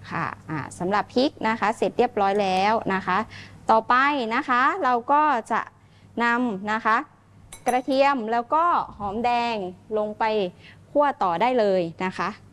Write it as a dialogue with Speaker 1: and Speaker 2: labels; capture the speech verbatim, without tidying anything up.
Speaker 1: ค่ะอ่าสำหรับพริกนะคะเสร็จเรียบร้อยแล้วนะคะต่อไปนะคะเราก็จะนำนะคะกระเทียมแล้วก็หอมแดงลงไปคั่วต่อได้เลยนะคะ